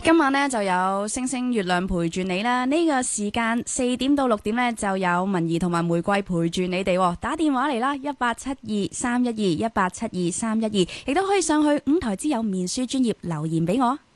今晚呢就有星星月亮陪住你啦，呢個時間4點到6點呢就有文怡同埋玫瑰陪住你哋，打電話嚟啦，18723121，18723122，亦都可以上去5台之友面書專頁留言俾我。